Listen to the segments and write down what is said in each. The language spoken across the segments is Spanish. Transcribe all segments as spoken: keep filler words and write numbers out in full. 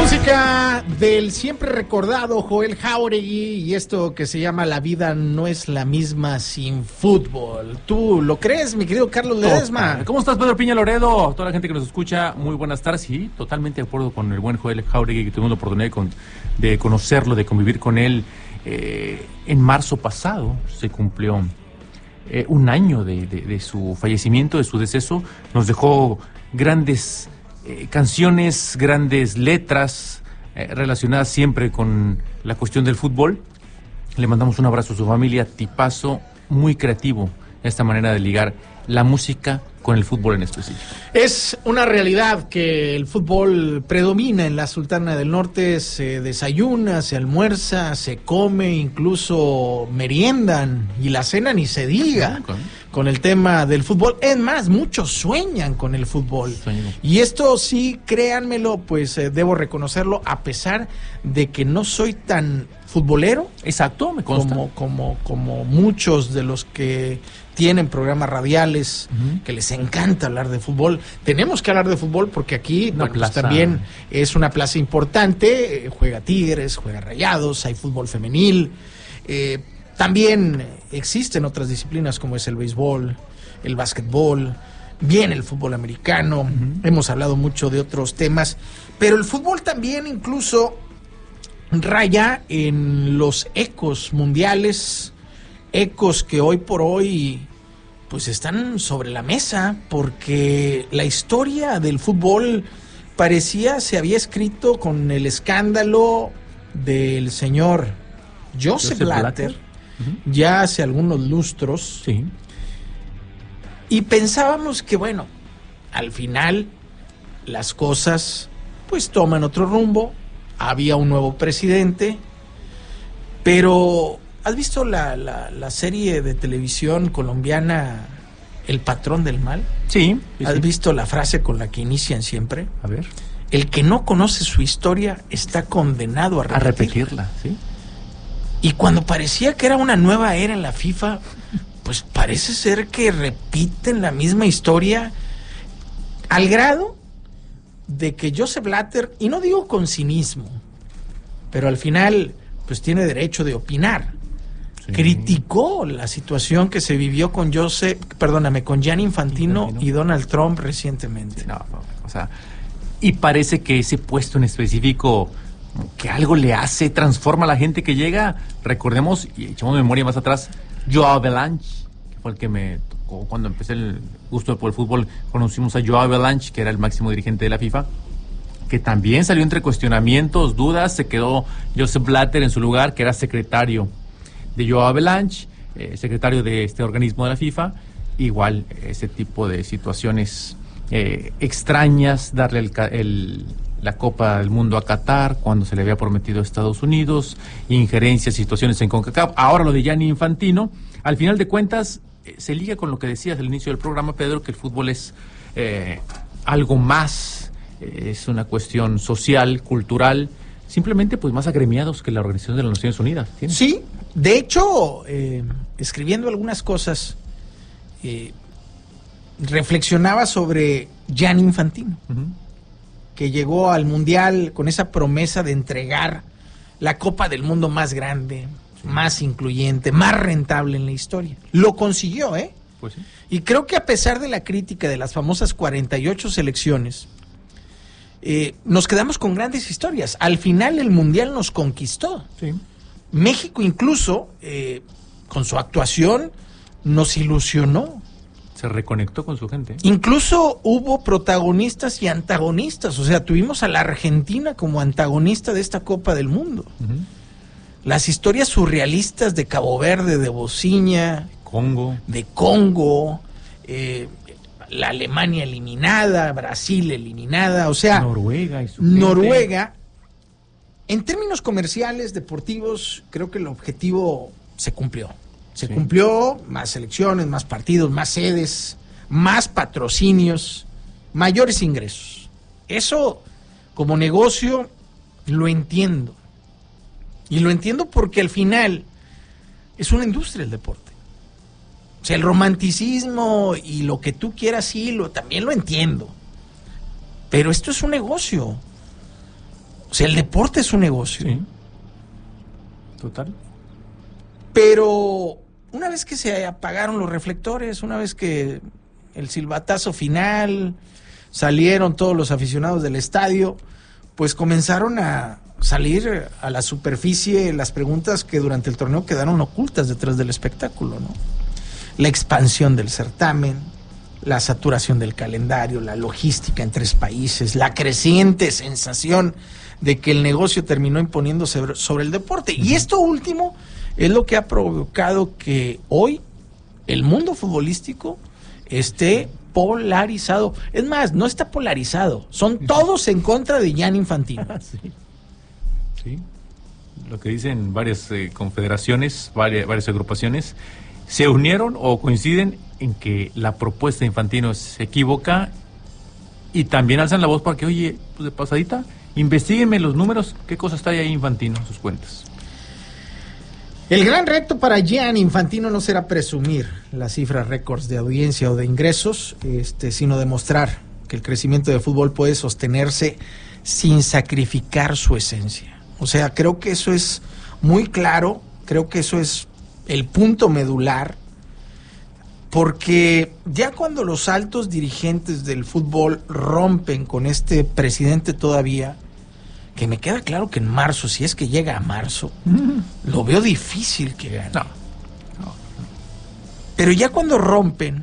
música del siempre recordado Joel Jáuregui y esto que se llama La vida no es la misma sin fútbol. ¿Tú lo crees, mi querido Carlos Ledesma? ¿Cómo estás, Pedro Piña Loredo? Toda la gente que nos escucha, muy buenas tardes. Sí, totalmente de acuerdo con el buen Joel Jáuregui, que tuvimos la oportunidad de, con, de conocerlo, de convivir con él. Eh, en marzo pasado se cumplió eh, un año de, de, de su fallecimiento, de su deceso. Nos dejó grandes Eh, canciones, grandes letras eh, relacionadas siempre con la cuestión del fútbol. Le mandamos un abrazo a su familia, tipazo, muy creativo, esta manera de ligar la música con el fútbol en específico. Es una realidad que el fútbol predomina en la Sultana del Norte, se desayuna, se almuerza, se come, incluso meriendan y la cena ni se diga. Okay. Con el tema del fútbol. Es más, muchos sueñan con el fútbol. Sueño. Y esto sí, créanmelo, pues eh, debo reconocerlo, a pesar de que no soy tan futbolero. Exacto, me consta. Como, como, como muchos de los que tienen programas radiales, uh-huh. que les encanta hablar de fútbol. Tenemos que hablar de fútbol porque aquí bueno, pues también es una plaza importante. Eh, juega Tigres, juega Rayados, hay fútbol femenil. Eh, También existen otras disciplinas como es el béisbol, el básquetbol, bien el fútbol americano, uh-huh. hemos hablado mucho de otros temas, pero el fútbol también incluso raya en los ecos mundiales, ecos que hoy por hoy pues están sobre la mesa, porque la historia del fútbol parecía se había escrito con el escándalo del señor Joseph, Joseph Blatter, Blatter. Uh-huh. Ya hace algunos lustros, sí. Y pensábamos que bueno, al final las cosas pues toman otro rumbo, había un nuevo presidente, pero ¿has visto la, la, la serie de televisión colombiana El Patrón del Mal? Sí, sí. ¿Has sí. visto la frase con la que inician siempre? A ver. El que no conoce su historia está condenado a repetirla. A repetirla, sí. Y cuando parecía que era una nueva era en la FIFA, pues parece ser que repiten la misma historia al grado de que Joseph Blatter, y no digo con cinismo, pero al final pues tiene derecho de opinar, sí. criticó la situación que se vivió con Joseph, perdóname, con Gianni Infantino, Infantino y Donald Trump recientemente. No, no, o sea, y parece que ese puesto en específico que algo le hace, transforma a la gente que llega. Recordemos, y echamos memoria más atrás, Joao Belange, que fue el que me tocó cuando empecé el gusto por el fútbol. Conocimos a Joao Belange, que era el máximo dirigente de la FIFA, que también salió entre cuestionamientos, dudas. Se quedó Joseph Blatter en su lugar, que era secretario de Joao Belange, eh, secretario de este organismo de la FIFA. Igual, ese tipo de situaciones eh, extrañas, darle el, el la Copa del Mundo a Qatar cuando se le había prometido a Estados Unidos, injerencias, situaciones en CONCACAF, ahora lo de Gianni Infantino. Al final de cuentas, eh, se liga con lo que decías al inicio del programa, Pedro, que el fútbol es eh, algo más, eh, es una cuestión social, cultural, simplemente pues más agremiados que la Organización de las Naciones Unidas. ¿Tienes? Sí, de hecho, eh, escribiendo algunas cosas, eh, reflexionaba sobre Gianni Infantino. Uh-huh. Que llegó al Mundial con esa promesa de entregar la Copa del Mundo más grande, más incluyente, más rentable en la historia. Lo consiguió, ¿eh? Pues sí. Y creo que a pesar de la crítica de las famosas cuarenta y ocho selecciones, eh, nos quedamos con grandes historias. Al final el Mundial nos conquistó. Sí. México incluso, eh, con su actuación, nos ilusionó. Se reconectó con su gente. Incluso hubo protagonistas y antagonistas. O sea, tuvimos a la Argentina como antagonista de esta Copa del Mundo. Uh-huh. Las historias surrealistas de Cabo Verde, de Bociña, Congo, de Congo, eh, la Alemania eliminada, Brasil eliminada, o sea, Noruega y su Noruega. En términos comerciales, deportivos, creo que el objetivo se cumplió. Se sí. cumplió, más selecciones, más partidos, más sedes, más patrocinios, mayores ingresos. Eso, como negocio, lo entiendo. Y lo entiendo porque al final es una industria el deporte. O sea, el romanticismo y lo que tú quieras, sí, lo, también lo entiendo. Pero esto es un negocio. O sea, el deporte es un negocio. Sí. Total. Pero una vez que se apagaron los reflectores, una vez que el silbatazo final, salieron todos los aficionados del estadio, pues comenzaron a salir a la superficie las preguntas que durante el torneo quedaron ocultas detrás del espectáculo, ¿no? La expansión del certamen, la saturación del calendario, la logística en tres países, la creciente sensación de que el negocio terminó imponiéndose sobre el deporte. Uh-huh. Y esto último es lo que ha provocado que hoy el mundo futbolístico esté polarizado. Es más, no está polarizado, son todos en contra de Gianni Infantino. Sí. Sí. Lo que dicen varias eh, confederaciones, varias, varias agrupaciones, se unieron o coinciden en que la propuesta de Infantino se equivoca y también alzan la voz para que, oye, pues de pasadita, investíguenme los números, qué cosas trae ahí Infantino en sus cuentas. El gran reto para Gianni Infantino no será presumir las cifras récords de audiencia o de ingresos, este, sino demostrar que el crecimiento del fútbol puede sostenerse sin sacrificar su esencia. O sea, creo que eso es muy claro, creo que eso es el punto medular, porque ya cuando los altos dirigentes del fútbol rompen con este presidente todavía, que me queda claro que en marzo, si es que llega a marzo, mm. lo veo difícil que gane. No. No. Pero ya cuando rompen,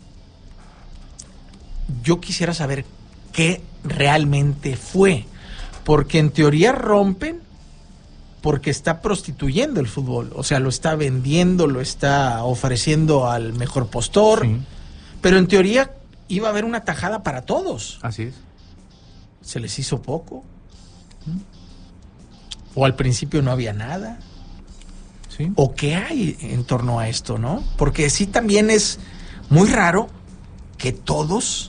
yo quisiera saber qué realmente fue, porque en teoría rompen porque está prostituyendo el fútbol, o sea, lo está vendiendo, lo está ofreciendo al mejor postor, sí. Pero en teoría iba a haber una tajada para todos. Así es. Se les hizo poco. O al principio no había nada. Sí. O qué hay en torno a esto, ¿no? Porque sí también es muy raro que todos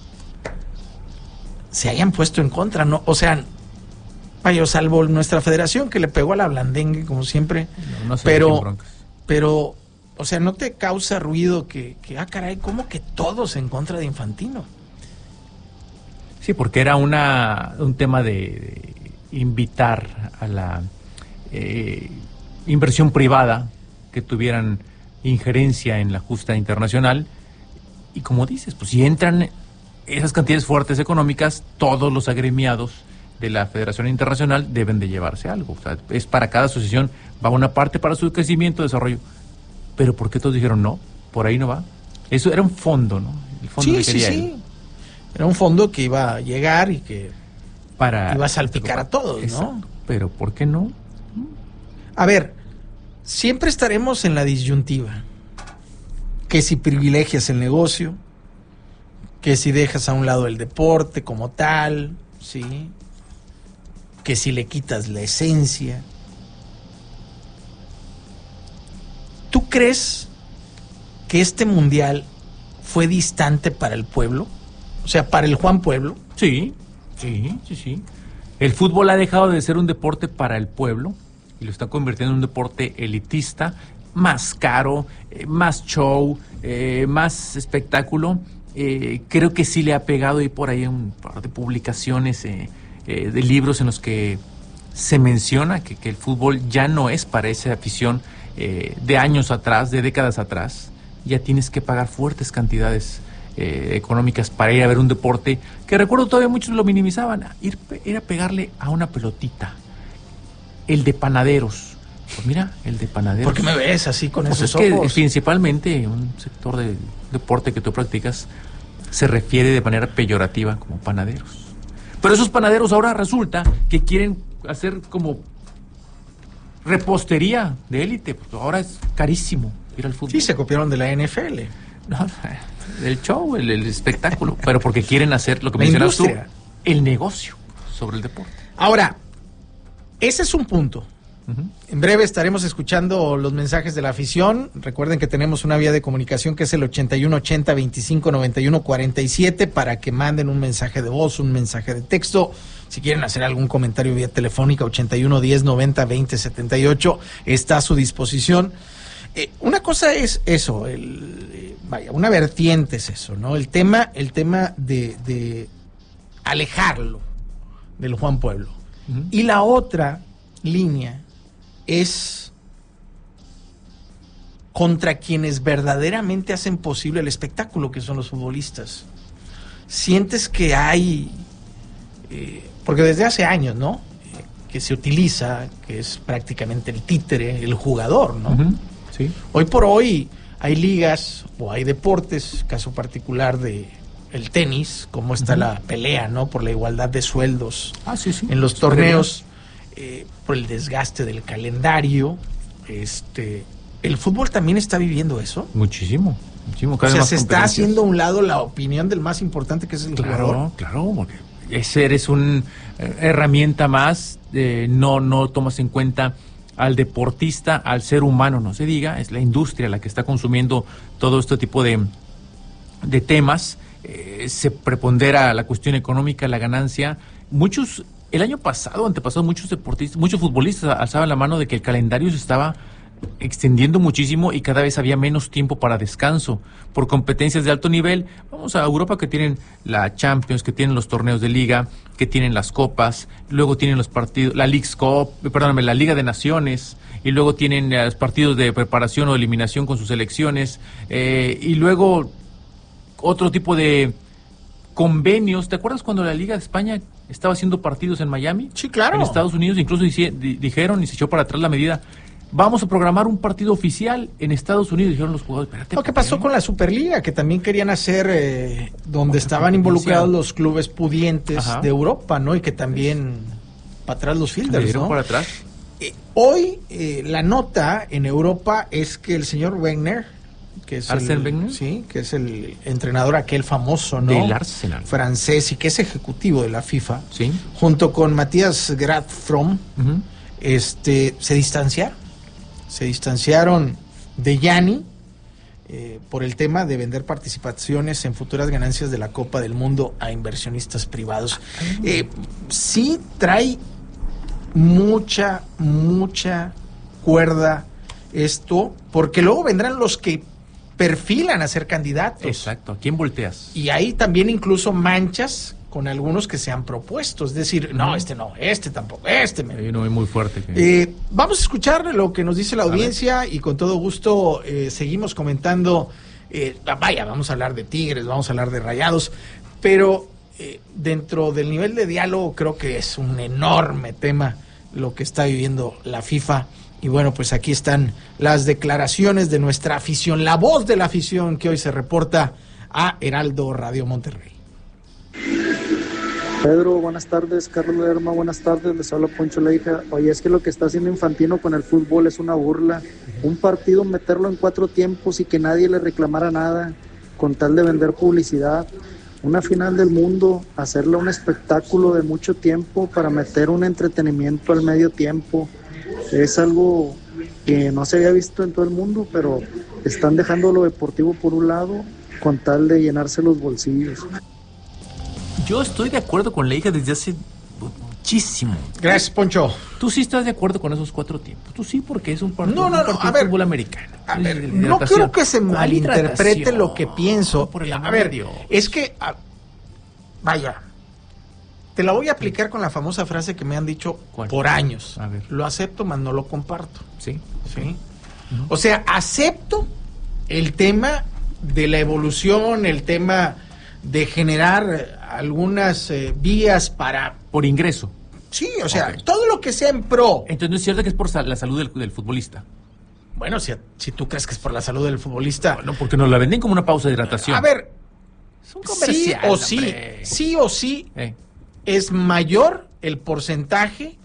se hayan puesto en contra, ¿no? O sea, vaya, salvo nuestra federación que le pegó a la blandengue, como siempre. No, no sé, pero, pero, o sea, ¿no te causa ruido que, que, ah, caray, cómo que todos en contra de Infantino? Sí, porque era una un tema de, de invitar a la eh, inversión privada que tuvieran injerencia en la justa internacional y como dices, pues si entran esas cantidades fuertes económicas, todos los agremiados de la Federación Internacional deben de llevarse algo. O sea, es para cada asociación, va una parte para su crecimiento, desarrollo. Pero ¿por qué todos dijeron no? Por ahí no va. Eso era un fondo, ¿no? El fondo sí, que quería sí, él. sí. Era un fondo que iba a llegar y que para, iba a salpicar a todos, exacto. ¿no? Pero ¿por qué no? A ver, siempre estaremos en la disyuntiva. Que si privilegias el negocio, que si dejas a un lado el deporte como tal, ¿sí? Que si le quitas la esencia. ¿Tú crees que este mundial fue distante para el pueblo? O sea, para el Juan Pueblo. Sí, sí, sí, sí. El fútbol ha dejado de ser un deporte para el pueblo y lo está convirtiendo en un deporte elitista, más caro, eh, más show, eh, más espectáculo. Eh, creo que sí le ha pegado y por ahí un par de publicaciones eh, eh, de libros en los que se menciona que, que el fútbol ya no es para esa afición eh, de años atrás, de décadas atrás. Ya tienes que pagar fuertes cantidades eh, económicas para ir a ver un deporte que recuerdo todavía muchos lo minimizaban, ir, ir a pegarle a una pelotita, el de panaderos. Pues mira, el de panaderos. ¿Por qué me ves así con pues esos es ojos? Que principalmente un sector de deporte que tú practicas se refiere de manera peyorativa como panaderos. Pero esos panaderos ahora resulta que quieren hacer como repostería de élite. Pues ahora es carísimo ir al fútbol. Sí, se copiaron de la N F L. No, el show, el, el espectáculo, pero porque quieren hacer lo que mencionas tú, el negocio sobre el deporte. Ahora, ese es un punto. Uh-huh. En breve estaremos escuchando los mensajes de la afición. Recuerden que tenemos una vía de comunicación que es el ochenta y uno ochenta veinticinco noventa y uno cuarenta y siete para que manden un mensaje de voz, un mensaje de texto. Si quieren hacer algún comentario vía telefónica, ochenta y uno diez noventa veinte setenta y ocho está a su disposición. Eh, una cosa es eso, el, eh, vaya, una vertiente es eso, ¿no? El tema, el tema de, de alejarlo del Juan Pueblo. Uh-huh. Y la otra línea es contra quienes verdaderamente hacen posible el espectáculo, que son los futbolistas. Sientes que hay, eh, porque desde hace años, ¿no? Eh, que se utiliza, que es prácticamente el títere, el jugador, ¿no? Uh-huh. Sí. Hoy por hoy hay ligas o hay deportes, caso particular de el tenis, como está uh-huh. la pelea, ¿no? Por la igualdad de sueldos ah, sí, sí. en los torneos, eh, por el desgaste del calendario. Este, el fútbol también está viviendo eso. Muchísimo, muchísimo. Cada o sea, se está haciendo a un lado la opinión del más importante, que es el claro, jugador. Claro, porque ese eres una eh, herramienta más, eh, no, no tomas en cuenta al deportista, al ser humano, no se diga, es la industria la que está consumiendo todo este tipo de, de temas. Eh, se prepondera la cuestión económica, la ganancia. Muchos, el año pasado, antepasado, muchos deportistas, muchos futbolistas alzaban la mano de que el calendario se estaba extendiendo muchísimo y cada vez había menos tiempo para descanso por competencias de alto nivel. Vamos a Europa, que tienen la Champions, que tienen los torneos de liga, que tienen las copas, luego tienen los partidos, la Leagues Cup, perdóname, la Liga de Naciones, y luego tienen los partidos de preparación o eliminación con sus selecciones, eh, y luego otro tipo de convenios. ¿Te acuerdas cuando la Liga de España estaba haciendo partidos en Miami? Sí, claro. En Estados Unidos, incluso dice, di, dijeron y se echó para atrás la medida: vamos a programar un partido oficial en Estados Unidos. Dijeron los jugadores, espérate. Lo que pasó con la Superliga, que también querían hacer, eh, donde estaban involucrados los clubes pudientes Ajá. de Europa, ¿no? Y que también para atrás los fielders, ¿no? para atrás. Eh, hoy eh, la nota en Europa es que el señor Wenger, que es Arsène el, Wenger, sí, que es el entrenador aquel famoso, ¿no? Del Arsenal, francés, y que es ejecutivo de la FIFA, sí, junto con Matías Graf-From, uh-huh. este, se distanciaron. Se distanciaron de Gianni eh, por el tema de vender participaciones en futuras ganancias de la Copa del Mundo a inversionistas privados. Eh, sí trae mucha, mucha cuerda esto, porque luego vendrán los que perfilan a ser candidatos. Exacto, ¿a quién volteas? Y ahí también incluso manchas con algunos que se han propuesto, es decir, uh-huh. no, este no, este tampoco, este me... Hay uno muy fuerte. Que... Eh, vamos a escuchar lo que nos dice la audiencia y con todo gusto eh, seguimos comentando. Eh, vaya, vamos a hablar de Tigres, vamos a hablar de Rayados, pero eh, dentro del nivel de diálogo creo que es un enorme tema lo que está viviendo la FIFA. Y bueno, pues aquí están las declaraciones de nuestra afición, la voz de la afición que hoy se reporta a Heraldo Radio Monterrey. Pedro, buenas tardes. Carlos Lerma, buenas tardes. Les habla Poncho Leija. Oye, es que lo que está haciendo Infantino con el fútbol es una burla. Un partido meterlo en cuatro tiempos y que nadie le reclamara nada con tal de vender publicidad. Una final del mundo, hacerle un espectáculo de mucho tiempo para meter un entretenimiento al medio tiempo. Es algo que no se había visto en todo el mundo, pero están dejando lo deportivo por un lado con tal de llenarse los bolsillos. Yo estoy de acuerdo con Leija desde hace muchísimo. Gracias, Poncho. Tú sí estás de acuerdo con esos cuatro tiempos. Tú sí, porque es un partido, no, no, un partido no, a ver, de fútbol americano. A ver, no quiero que se malinterprete lo que pienso. Por el a amor ver, de Dios. Es que, a, vaya, te la voy a aplicar con la famosa frase que me han dicho ¿Cuál? por años. A ver. Lo acepto, mas no lo comparto. Sí. ¿Sí? Uh-huh. O sea, acepto el tema de la evolución, el tema de generar algunas eh, vías para... Por ingreso. Sí, o sea, okay. todo lo que sea en pro. Entonces no es cierto que es por la salud del, del futbolista. Bueno, si, si tú crees que es por la salud del futbolista... No, porque nos la venden como una pausa de hidratación. A ver, es un comercial, sí o sí, hombre. sí o sí, eh. es mayor el porcentaje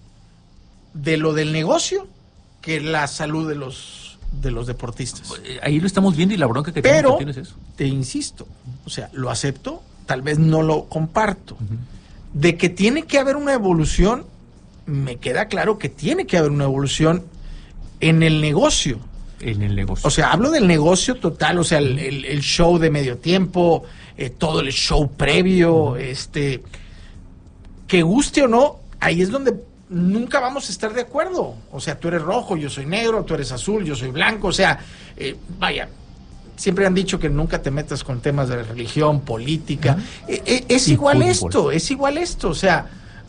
de lo del negocio que la salud de los de los deportistas. Ahí lo estamos viendo y la bronca que Pero, tienes es eso. Te insisto, o sea, lo acepto, tal vez no lo comparto. Uh-huh. De que tiene que haber una evolución, me queda claro que tiene que haber una evolución en el negocio. En el negocio. O sea, hablo del negocio total, o sea, el, el, el show de medio tiempo, eh, todo el show previo, uh-huh. este, que guste o no, ahí es donde nunca vamos a estar de acuerdo. O sea, tú eres rojo, yo soy negro, tú eres azul, yo soy blanco, o sea, eh, vaya, siempre han dicho que nunca te metas con temas de religión, política. Uh-huh. eh, eh, es y igual fútbol. esto, es igual esto, o sea,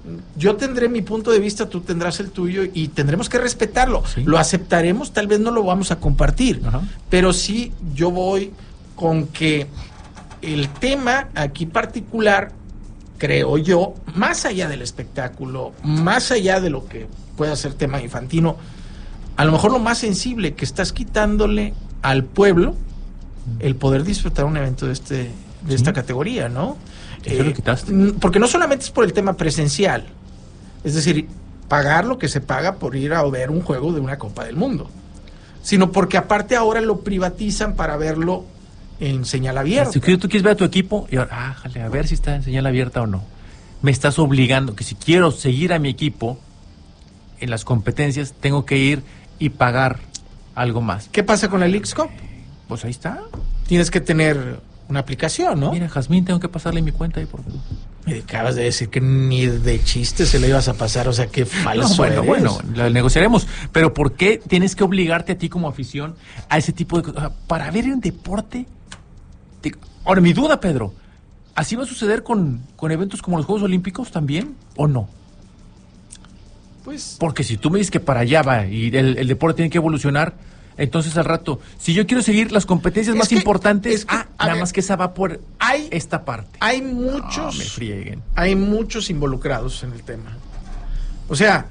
yo tendré mi punto de vista, tú tendrás el tuyo y tendremos que respetarlo. ¿Sí? Lo aceptaremos, tal vez no lo vamos a compartir, ajá, pero sí yo voy con que el tema aquí particular, creo yo, más allá del espectáculo, más allá de lo que pueda ser tema infantino, a lo mejor lo más sensible que estás quitándole al pueblo el poder disfrutar un evento de este de ¿sí? esta categoría, ¿no? ¿Qué eh, lo quitaste? Porque no solamente es por el tema presencial, es decir, pagar lo que se paga por ir a ver un juego de una Copa del Mundo, sino porque aparte ahora lo privatizan para verlo en señal abierta. Si tú quieres ver a tu equipo y ahora, ah, jale, a ver si está en señal abierta o no. Me estás obligando que si quiero seguir a mi equipo en las competencias, tengo que ir y pagar algo más. ¿Qué pasa con el Leagues Cup? Pues ahí está. Tienes que tener una aplicación, ¿no? Mira, Jazmín, tengo que pasarle mi cuenta ahí, por favor. Me acabas de decir que ni de chiste se le ibas a pasar, o sea, qué falso no, bueno, eres. Bueno, lo negociaremos, pero ¿por qué tienes que obligarte a ti como afición a ese tipo de cosas? Para ver un deporte. Te... Ahora, mi duda, Pedro, ¿así va a suceder con, con eventos como los Juegos Olímpicos también, o no? Pues... Porque si tú me dices que para allá va y el, el deporte tiene que evolucionar, entonces al rato, si yo quiero seguir las competencias es más que, importantes, es que, ah, nada ver, más que esa va por hay, esta parte. Hay muchos, no, me frieguen. Hay muchos involucrados en el tema. O sea,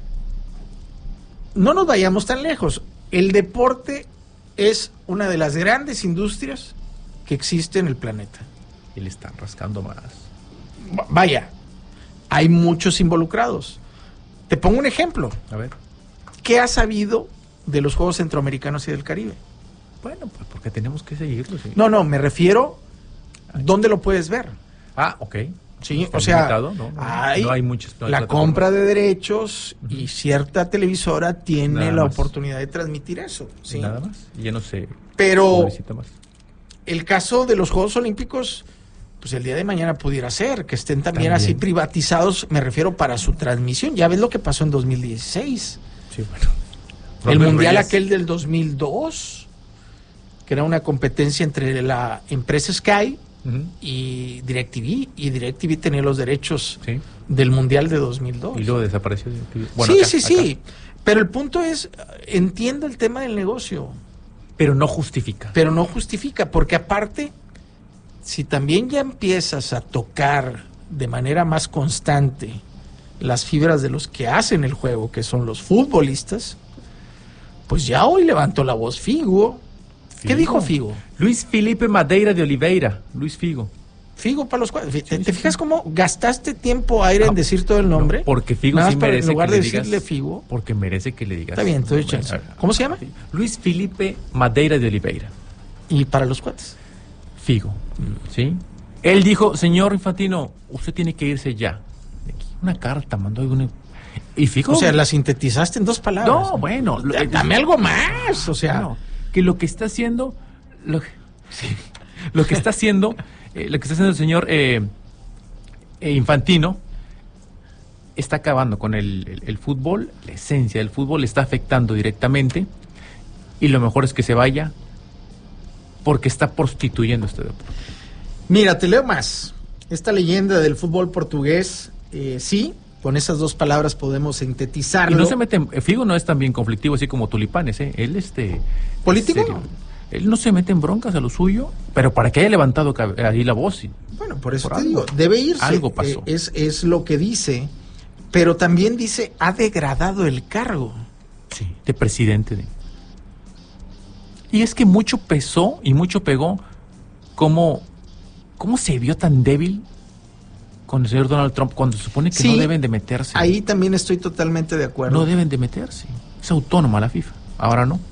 no nos vayamos tan lejos. El deporte es una de las grandes industrias que existe en el planeta. Y le están rascando más. Vaya, hay muchos involucrados. Te pongo un ejemplo. A ver. ¿Qué has sabido de los Juegos Centroamericanos y del Caribe? Bueno, pues porque tenemos que seguirlos. ¿Sí? No, no, me refiero, ¿dónde lo puedes ver? Ah, ok. Sí, o sea, no, no, hay, no hay muchas, no hay la compra de derechos uh-huh. y cierta televisora tiene Nada la más. oportunidad de transmitir eso. ¿Sí? Nada más, ya no sé. Pero más. El caso de los Juegos Olímpicos, pues el día de mañana pudiera ser, que estén también, también así privatizados, me refiero para su transmisión. Ya ves lo que pasó en dos mil dieciséis. Sí, bueno. El mundial Reyes. Aquel del dos mil dos, que era una competencia entre la empresa Sky uh-huh. y DirecTV, y DirecTV tenía los derechos sí. del mundial de dos mil dos. Y luego desapareció DirecTV. Bueno, sí, acá, sí, acá. sí. Pero el punto es, entiendo el tema del negocio. Pero no justifica. Pero no justifica, porque aparte, si también ya empiezas a tocar de manera más constante las fibras de los que hacen el juego, que son los futbolistas, pues ya hoy levantó la voz Figo. Figo. ¿Qué dijo Figo? Luis Felipe Madeira de Oliveira. Luis Figo. Figo para los cuadros. ¿Te, sí, ¿te fijas sí. cómo gastaste tiempo aire no, en decir todo el nombre? No, porque Figo sí merece en lugar que de le digas, decirle Figo. Porque merece que le digas. Está bien, entonces chance. ¿Cómo se llama? Luis Felipe Madeira de Oliveira. ¿Y para los cuates? Figo. ¿Sí? Él dijo, señor Infantino, usted tiene que irse ya. Una carta, mandó alguna... Y Figo... O sea, la sintetizaste en dos palabras. No, bueno. Lo, dame algo más, o sea... No, que lo que está haciendo... Lo, sí, lo que está haciendo... Eh, lo que está haciendo el señor eh, eh, Infantino está acabando con el, el, el fútbol, la esencia del fútbol, está afectando directamente, y lo mejor es que se vaya porque está prostituyendo este deporte. Mira, te leo más. Esta leyenda del fútbol portugués, eh, sí, con esas dos palabras podemos sintetizarlo. Y no se mete en, Figo no es tan bien conflictivo así como Tulipanes, ¿eh? Él este... ¿Político? Él no se mete en broncas a lo suyo, pero para que haya levantado ahí la voz. Y, bueno, por eso por te algo, digo, debe irse. Algo pasó. Eh, es, es lo que dice, pero también dice, ha degradado el cargo. Sí, de presidente. De... Y es que mucho pesó y mucho pegó cómo, cómo se vio tan débil con el señor Donald Trump cuando se supone que sí, no deben de meterse. Ahí también estoy totalmente de acuerdo. No deben de meterse. Es autónoma la FIFA. Ahora no.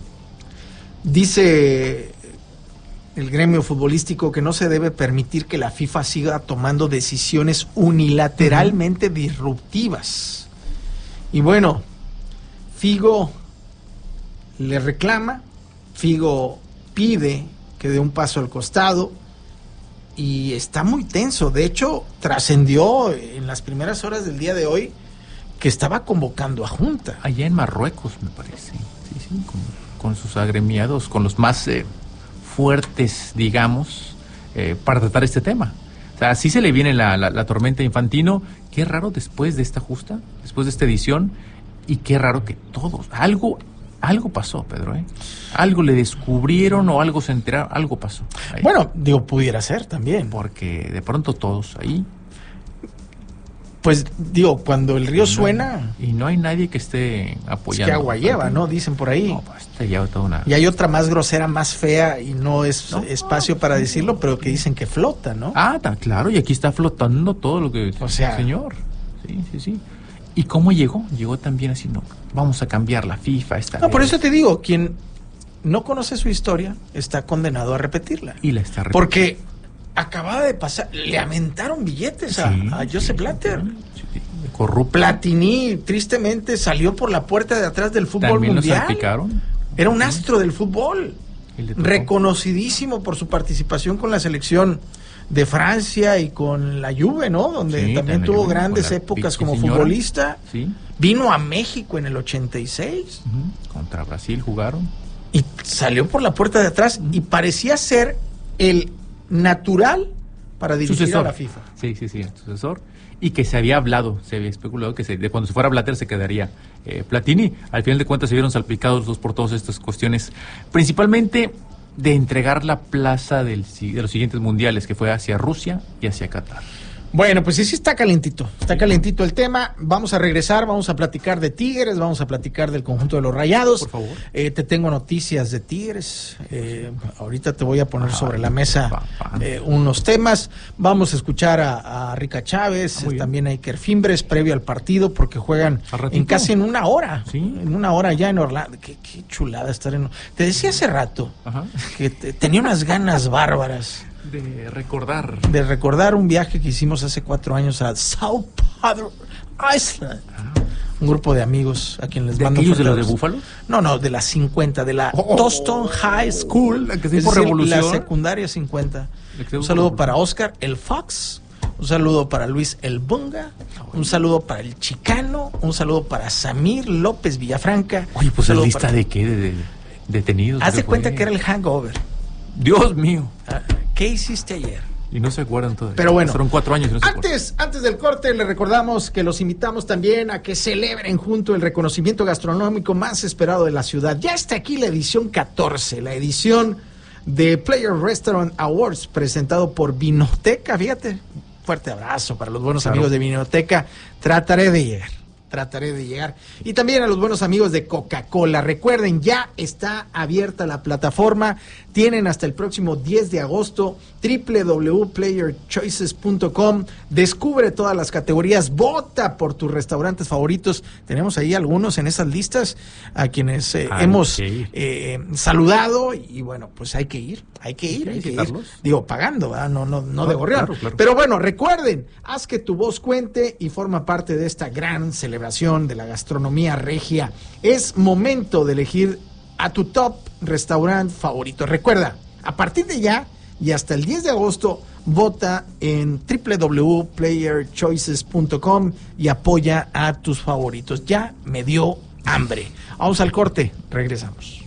Dice el gremio futbolístico que no se debe permitir que la FIFA siga tomando decisiones unilateralmente uh-huh. disruptivas. Y bueno, Figo le reclama, Figo pide que dé un paso al costado y está muy tenso. De hecho, trascendió en las primeras horas del día de hoy que estaba convocando a junta. Allá en Marruecos, me parece. Sí, sí, como... con sus agremiados, con los más eh, fuertes, digamos, eh, para tratar este tema. O sea, así se le viene la, la, la tormenta a Infantino. Qué raro después de esta justa, después de esta edición, y qué raro que todos, algo, algo pasó, Pedro, ¿eh? Algo le descubrieron o algo se enteraron, algo pasó. Ahí. Bueno, digo, pudiera ser también. Porque de pronto todos ahí. Pues digo, cuando el río no, suena... Y no hay nadie que esté apoyando. Es que agua lleva, ¿no? Dicen por ahí. No, pues te lleva toda una... Y hay otra más grosera, más fea, y no es ¿no? espacio para decirlo, pero que dicen que flota, ¿no? Ah, está claro, y aquí está flotando todo lo que... O sea... Señor, sí, sí, sí. ¿Y cómo llegó? Llegó también así, no, vamos a cambiar la FIFA. Esta no, vez. Por eso te digo, quien no conoce su historia está condenado a repetirla. Y la está repitiendo. Porque acababa de pasar, le aventaron billetes a, sí, a Joseph sí, Blatter. Sí, sí. Corrupto. Platini, tristemente, salió por la puerta de atrás del fútbol ¿También mundial. Lo salpicaron? Era un astro del fútbol. Reconocidísimo por su participación con la selección de Francia y con la Juve, ¿no? Donde sí, también tuvo Juve, grandes épocas como señora. futbolista. Sí. Vino a México en el ochenta y seis. Uh-huh. Contra Brasil jugaron. Y salió por la puerta de atrás uh-huh. y parecía ser el natural para dirigir sucesor. a la FIFA. Sí, sí, sí, el sucesor. Y que se había hablado, se había especulado que se, de cuando se fuera Blatter se quedaría eh, Platini. Al final de cuentas se vieron salpicados los dos por todas estas cuestiones, principalmente de entregar la plaza del, de los siguientes mundiales, que fue hacia Rusia y hacia Qatar. Bueno, pues sí, sí está calentito, está calentito el tema. Vamos a regresar, vamos a platicar de Tigres, vamos a platicar del conjunto de los Rayados. Por favor. Eh, te tengo noticias de Tigres. Eh, ahorita te voy a poner ah, sobre la mesa eh, unos temas. Vamos a escuchar a, a Rica Chávez, ah, también a Iker Fimbres, previo al partido, porque juegan en casi en una hora. ¿Sí? En una hora ya en Orlando. Qué, qué chulada estar en... Te decía hace rato Ajá. que te, tenía unas ganas bárbaras. De recordar. De recordar un viaje que hicimos hace cuatro años a South Padre Island. Ah. Un grupo de amigos a quienes les ¿De mando aquellos de los de Búfalo? No, no, de la cincuenta, de la oh, Toston High School. La que se hizo revolución. La secundaria cincuenta. Un saludo para Oscar el Fox. Un saludo para Luis el Bunga. Un saludo para el Chicano. Un saludo para Samir López Villafranca. Oye, pues la lista para... de qué, de, de detenidos. Haz de cuenta fue? que era el hangover. Dios mío. Ah, ¿qué hiciste ayer? Y no se acuerdan todavía. Pero bueno, fueron cuatro años. Y no se antes, antes del corte, les recordamos que los invitamos también a que celebren junto el reconocimiento gastronómico más esperado de la ciudad. Ya está aquí la edición catorce, la edición de Player Restaurant Awards, presentado por Vinoteca. Fíjate, fuerte abrazo para los buenos claro. amigos de Vinoteca. Trataré de llegar. Trataré de llegar. Y también a los buenos amigos de Coca-Cola. Recuerden, ya está abierta la plataforma. Tienen hasta el próximo diez de agosto doble u doble u doble u punto player choices punto com. Descubre todas las categorías. Vota por tus restaurantes favoritos. Tenemos ahí algunos en esas listas a quienes eh, Ay, hemos sí. eh, saludado. Y bueno, pues hay que ir. Hay que ir. Hay que ir. Digo, pagando, ¿verdad? No, no, no, no de gorrión. Claro, claro. Pero bueno, recuerden, haz que tu voz cuente y forma parte de esta gran celebración de la gastronomía regia. Es momento de elegir a tu top restaurante favorito. Recuerda, a partir de ya y hasta el diez de agosto, vota en doble u doble u doble u punto player choices punto com y apoya a tus favoritos. Ya me dio hambre. Vamos al corte, regresamos.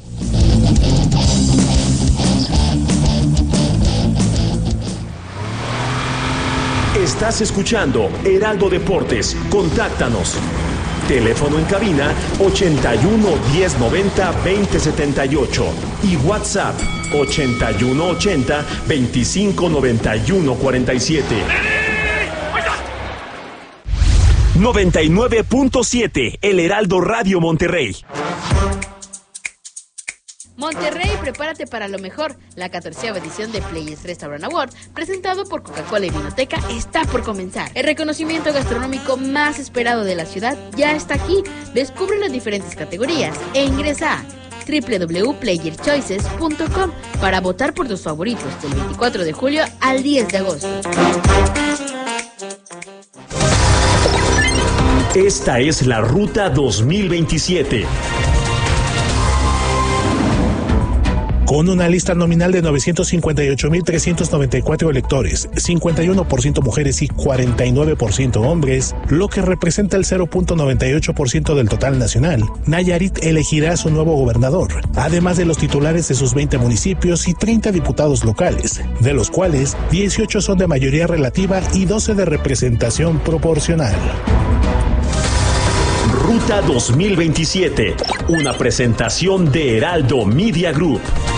Estás escuchando Heraldo Deportes. Contáctanos. Teléfono en cabina ochenta y uno, diez noventa, veinte setenta y ocho y WhatsApp ochenta y uno ochenta, veinticinco noventa y uno cuarenta y siete. noventa y nueve punto siete El Heraldo Radio Monterrey. Monterrey, prepárate para lo mejor. La catorceava edición de Players Restaurant Award, presentado por Coca-Cola y Vinoteca, está por comenzar. El reconocimiento gastronómico más esperado de la ciudad ya está aquí. Descubre las diferentes categorías e ingresa a doble u doble u doble u punto player choices punto com para votar por tus favoritos del veinticuatro de julio al diez de agosto. Esta es la Ruta dos mil veintisiete. Con una lista nominal de novecientos cincuenta y ocho mil trescientos noventa y cuatro electores, cincuenta y uno por ciento mujeres y cuarenta y nueve por ciento hombres, lo que representa el cero punto noventa y ocho por ciento del total nacional, Nayarit elegirá a su nuevo gobernador, además de los titulares de sus veinte municipios y treinta diputados locales, de los cuales dieciocho son de mayoría relativa y doce de representación proporcional. Ruta dos mil veintisiete, una presentación de Heraldo Media Group.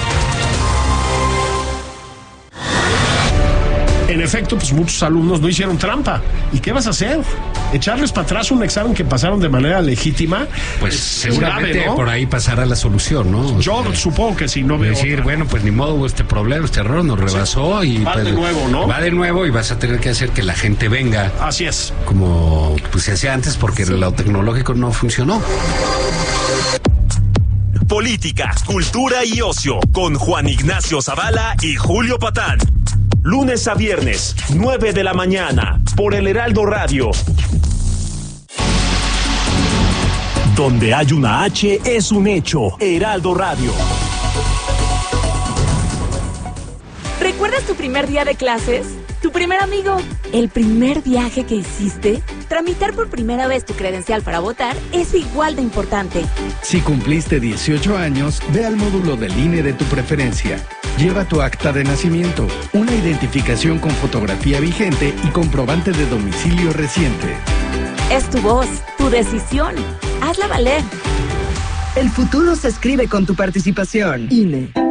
En efecto, pues muchos alumnos no hicieron trampa. ¿Y qué vas a hacer? ¿Echarles para atrás un examen que pasaron de manera legítima? Pues es seguramente grave, ¿no? Por ahí pasará la solución, ¿no? Yo o sea, supongo que sí, no veo decir, otra. Bueno, pues ni modo, este problema, este error nos rebasó sí. y va pues, de nuevo, ¿no? Va de nuevo y vas a tener que hacer que la gente venga. Así es. Como pues se hacía antes porque sí. Lo tecnológico no funcionó. Política, cultura y ocio con Juan Ignacio Zavala y Julio Patán. Lunes a viernes, nueve de la mañana, por el Heraldo Radio. Donde hay una H es un hecho. Heraldo Radio. ¿Recuerdas tu primer día de clases? ¿Tu primer amigo? ¿El primer viaje que hiciste? Tramitar por primera vez tu credencial para votar es igual de importante. Si cumpliste dieciocho años, ve al módulo del I N E de tu preferencia. Lleva tu acta de nacimiento, una identificación con fotografía vigente y comprobante de domicilio reciente. Es tu voz, tu decisión. Hazla valer. El futuro se escribe con tu participación. I N E.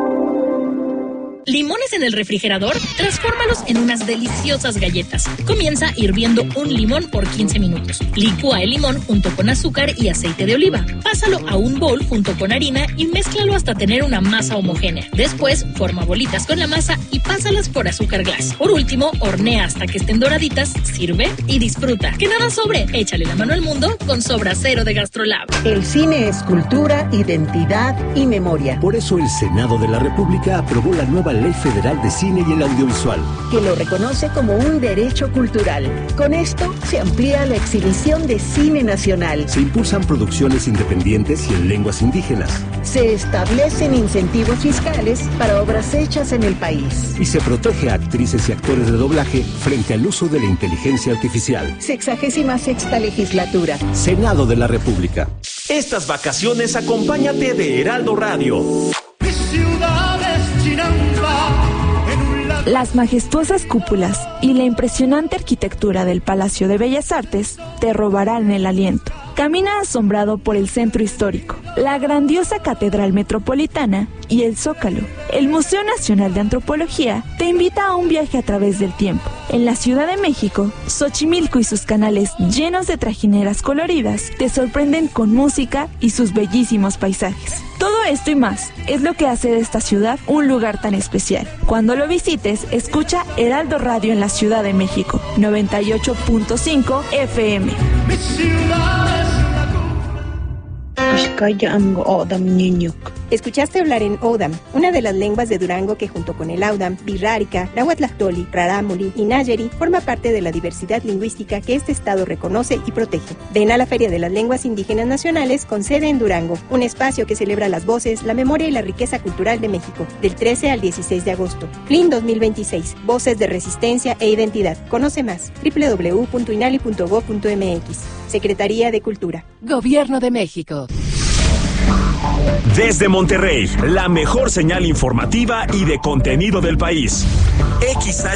¿Limones en el refrigerador? Transfórmalos en unas deliciosas galletas. Comienza hirviendo un limón por quince minutos. Licúa el limón junto con azúcar y aceite de oliva. Pásalo a un bol junto con harina y mézclalo hasta tener una masa homogénea. Después, forma bolitas con la masa y pásalas por azúcar glass. Por último, hornea hasta que estén doraditas, sirve y disfruta. Que nada sobre, échale la mano al mundo con Sobra Cero de Gastrolab. El cine es cultura, identidad y memoria. Por eso el Senado de la República aprobó la nueva Ley Federal de Cine y el Audiovisual, que lo reconoce como un derecho cultural. Con esto se amplía la exhibición de cine nacional. Se impulsan producciones independientes y en lenguas indígenas. Se establecen incentivos fiscales para obras hechas en el país. Y se protege a actrices y actores de doblaje frente al uso de la inteligencia artificial. Sexagésima sexta legislatura. Senado de la República. Estas vacaciones acompáñate de Heraldo Radio. Mi ciudad es Chinampa. Las majestuosas cúpulas y la impresionante arquitectura del Palacio de Bellas Artes te robarán el aliento. Camina asombrado por el centro histórico, la grandiosa Catedral Metropolitana y el Zócalo. El Museo Nacional de Antropología te invita a un viaje a través del tiempo. En la Ciudad de México, Xochimilco y sus canales llenos de trajineras coloridas te sorprenden con música y sus bellísimos paisajes. Todo esto y más es lo que hace de esta ciudad un lugar tan especial. Cuando lo visites, escucha Heraldo Radio en la Ciudad de México, noventa y ocho punto cinco F M. Mi ciudad es Escuchaste hablar en Odam, una de las lenguas de Durango que junto con el Audam, Birrárica, Nahuatlactoli, Rarámuri y Nayeri forma parte de la diversidad lingüística que este estado reconoce y protege. Ven a la Feria de las Lenguas Indígenas Nacionales con sede en Durango, un espacio que celebra las voces, la memoria y la riqueza cultural de México, del trece al dieciséis de agosto. F L I N dos mil veintiséis, Voces de Resistencia e Identidad. Conoce más, doble u doble u doble u punto inali punto gob punto m x. Secretaría de Cultura. Gobierno de México. Desde Monterrey, la mejor señal informativa y de contenido del país. X H